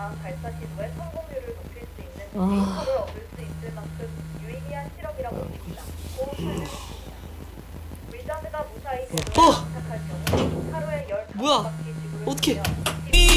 발사 시도의 성공률을 높일 수 있는 데이터를 얻을 수 있을 만큼 유의미한 실험이라고 봅니다. 고 설명했습니다. 물자드가 무사히 제도에 도착할 경우 하루에 15바퀴 지구를 어떡해. 돌며